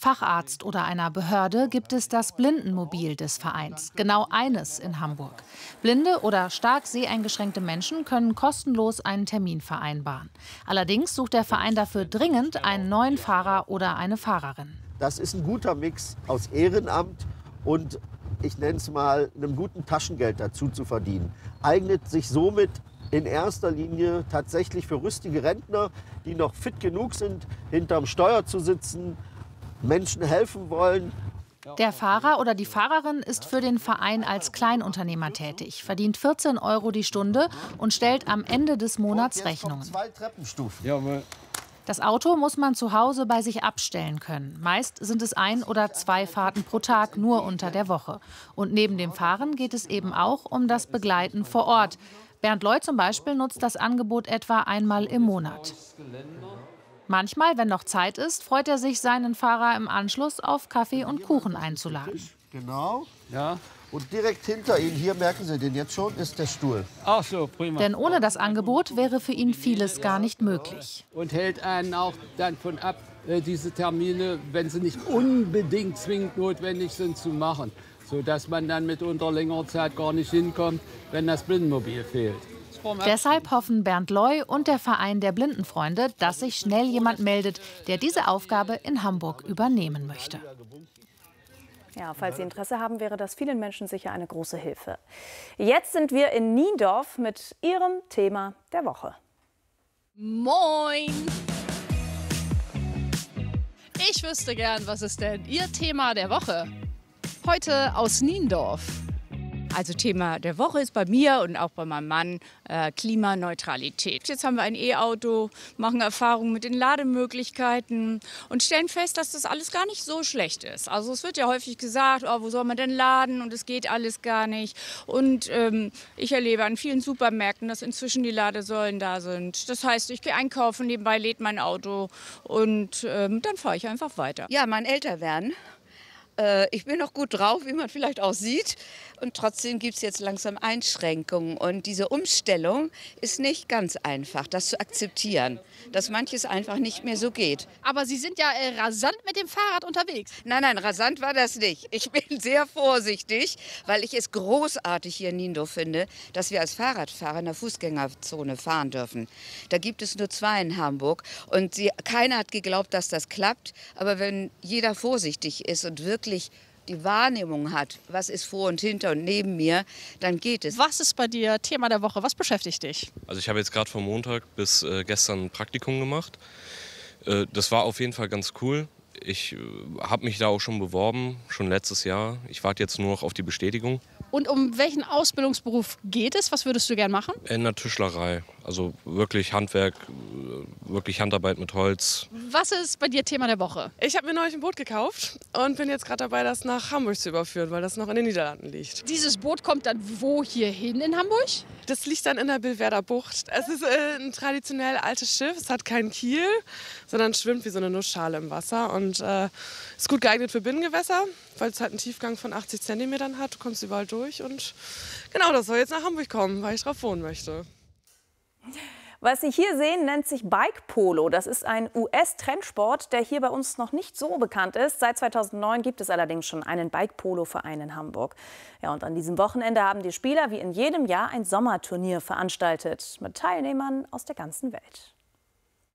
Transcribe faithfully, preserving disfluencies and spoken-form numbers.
Facharzt oder einer Behörde gibt es das Blindenmobil des Vereins. Genau eines in Hamburg. Blinde oder stark seheingeschränkte Menschen können kostenlos einen Termin vereinbaren. Allerdings sucht der Verein dafür dringend einen neuen Fahrer oder eine Fahrerin. Das ist ein guter Mix aus Ehrenamt und, ich nenne es mal, einem guten Taschengeld dazu zu verdienen. Eignet sich somit in erster Linie tatsächlich für rüstige Rentner, die noch fit genug sind, hinterm Steuer zu sitzen, Menschen helfen wollen. Der Fahrer oder die Fahrerin ist für den Verein als Kleinunternehmer tätig, verdient vierzehn Euro die Stunde und stellt am Ende des Monats Rechnungen. Zwei Treppenstufen. Das Auto muss man zu Hause bei sich abstellen können. Meist sind es ein oder zwei Fahrten pro Tag, nur unter der Woche. Und neben dem Fahren geht es eben auch um das Begleiten vor Ort. Bernd Loy zum Beispiel nutzt das Angebot etwa einmal im Monat. Manchmal, wenn noch Zeit ist, freut er sich, seinen Fahrer im Anschluss auf Kaffee und Kuchen einzuladen. Genau. Ja. Und direkt hinter Ihnen, hier merken Sie den jetzt schon, ist der Stuhl. Ach so, prima. Denn ohne das Angebot wäre für ihn vieles gar nicht möglich. Und hält einen auch dann von ab, diese Termine, wenn sie nicht unbedingt zwingend notwendig sind, zu machen. Sodass man dann mitunter längerer Zeit gar nicht hinkommt, wenn das Blindenmobil fehlt. Deshalb hoffen Bernd Loy und der Verein der Blindenfreunde, dass sich schnell jemand meldet, der diese Aufgabe in Hamburg übernehmen möchte. Ja, falls Sie Interesse haben, wäre das vielen Menschen sicher eine große Hilfe. Jetzt sind wir in Niendorf mit Ihrem Thema der Woche. Moin! Ich wüsste gern, was ist denn Ihr Thema der Woche? Heute aus Niendorf. Also Thema der Woche ist bei mir und auch bei meinem Mann äh, Klimaneutralität. Jetzt haben wir ein E-Auto, machen Erfahrungen mit den Lademöglichkeiten und stellen fest, dass das alles gar nicht so schlecht ist. Also es wird ja häufig gesagt, oh, wo soll man denn laden und es geht alles gar nicht. Und ähm, ich erlebe an vielen Supermärkten, dass inzwischen die Ladesäulen da sind. Das heißt, ich gehe einkaufen, nebenbei lädt mein Auto und ähm, dann fahre ich einfach weiter. Ja, mein Älterwerden. Ich bin noch gut drauf, wie man vielleicht auch sieht. Und trotzdem gibt es jetzt langsam Einschränkungen. Und diese Umstellung ist nicht ganz einfach, das zu akzeptieren, dass manches einfach nicht mehr so geht. Aber Sie sind ja äh, rasant mit dem Fahrrad unterwegs. Nein, nein, rasant war das nicht. Ich bin sehr vorsichtig, weil ich es großartig hier in Niendorf finde, dass wir als Fahrradfahrer in der Fußgängerzone fahren dürfen. Da gibt es nur zwei in Hamburg. Und sie, keiner hat geglaubt, dass das klappt. Aber wenn jeder vorsichtig ist und wirklich die Wahrnehmung hat, was ist vor und hinter und neben mir, dann geht es. Was ist bei dir Thema der Woche? Was beschäftigt dich? Also ich habe jetzt gerade von Montag bis äh, gestern ein Praktikum gemacht. Äh, das war auf jeden Fall ganz cool. Ich äh, habe mich da auch schon beworben, schon letztes Jahr. Ich warte jetzt nur noch auf die Bestätigung. Und um welchen Ausbildungsberuf geht es? Was würdest du gern machen? In der Tischlerei. Also wirklich Handwerk, wirklich Handarbeit mit Holz. Was ist bei dir Thema der Woche? Ich habe mir neulich ein Boot gekauft und bin jetzt gerade dabei, das nach Hamburg zu überführen, weil das noch in den Niederlanden liegt. Dieses Boot kommt dann wo hier hin in Hamburg? Das liegt dann in der Billwerder Bucht. Es ist äh, ein traditionell altes Schiff. Es hat keinen Kiel, sondern schwimmt wie so eine Nussschale im Wasser und äh, ist gut geeignet für Binnengewässer, weil es halt einen Tiefgang von achtzig Zentimetern hat. Du kommst überall durch und genau, das soll jetzt nach Hamburg kommen, weil ich drauf wohnen möchte. Was Sie hier sehen, nennt sich Bike Polo. Das ist ein U S-Trendsport, der hier bei uns noch nicht so bekannt ist. Seit zweitausendneun gibt es allerdings schon einen Bike Polo-Verein in Hamburg. Ja, und an diesem Wochenende haben die Spieler wie in jedem Jahr ein Sommerturnier veranstaltet mit Teilnehmern aus der ganzen Welt.